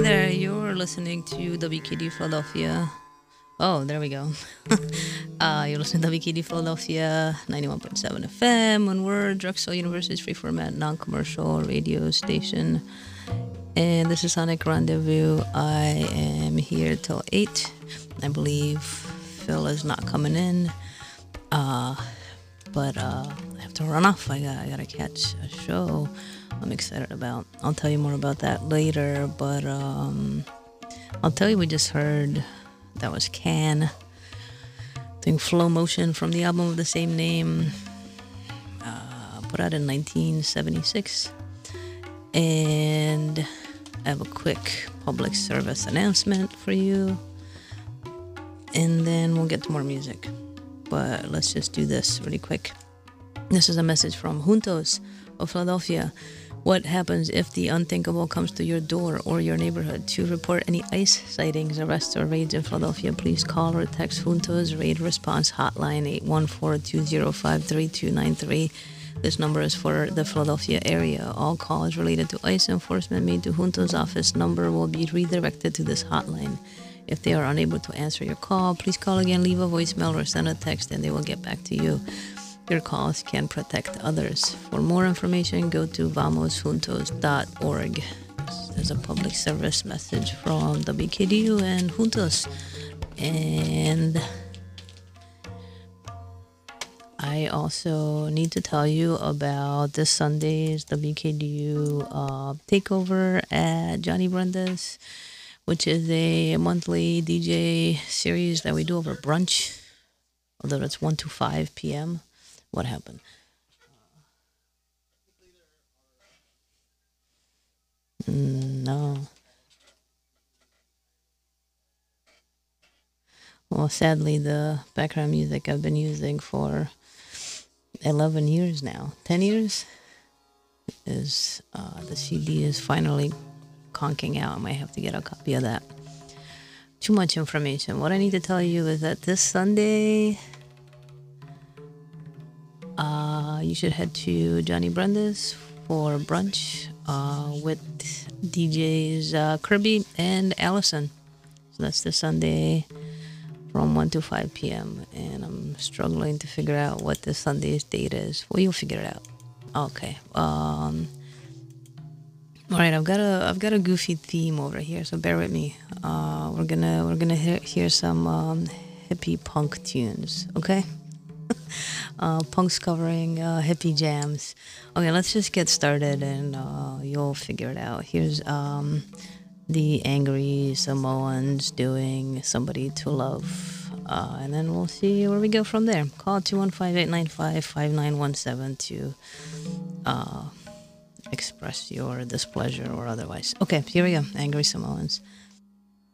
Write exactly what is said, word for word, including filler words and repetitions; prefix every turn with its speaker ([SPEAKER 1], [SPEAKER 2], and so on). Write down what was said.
[SPEAKER 1] there, you're listening to W K D Philadelphia. Oh, there we go. uh, you're listening to W K D Philadelphia, ninety-one point seven F M, on Word, Drexel University's free format, non-commercial radio station. And this is Sonic Rendezvous. I am here till eight. I believe Phil is not coming in. Uh, but uh, I have to run off. I got, I got to catch a show I'm excited about. I'll tell you more about that later, but um, I'll tell you we just heard, that was Can, doing Flow Motion from the album of the same name, uh, put out in nineteen seventy-six. And I have a quick public service announcement for you, and then we'll get to more music. But let's just do this really quick. This is a message from Juntos of Philadelphia. What happens if the unthinkable comes to your door or your neighborhood? To report any ICE sightings, arrests, or raids in Philadelphia, please call or text Juntos Raid Response Hotline eight one four, two zero five, three two nine three. This number is for the Philadelphia area. All calls related to ICE enforcement made to Juntos office number will be redirected to this hotline. If they are unable to answer your call, please call again, leave a voicemail, or send a text, and they will get back to you. Your calls can protect others. For more information, go to vamos juntos dot org. There's a public service message from W K D U and Juntos. And I also need to tell you about this Sunday's W K D U uh, takeover at Johnny Brenda's, which is a monthly D J series that we do over brunch, although it's one to five p.m. What happened? Mm, no. Well, sadly, the background music I've been using for eleven years now, ten years, is uh, the C D is finally conking out. I might have to get a copy of that. Too much information. What I need to tell you is that this Sunday, uh, you should head to Johnny Brenda's for brunch uh, with D Js uh, Kirby and Allison. So that's this Sunday from one to five p.m. And I'm struggling to figure out what this Sunday's date is. Well, you'll figure it out. Okay. Um... All right, I've got a I've got a goofy theme over here, so bear with me. Uh, we're gonna we're gonna hear, hear some um, hippie punk tunes, okay? uh, punks covering uh, hippie jams. Okay, let's just get started, and uh, you'll figure it out. Here's um, the Angry Samoans doing "Somebody to Love," uh, and then we'll see where we go from there. Call two one five, eight nine five, five nine one seven to. Uh, express your displeasure or otherwise. Okay, here we go. Angry Samoans.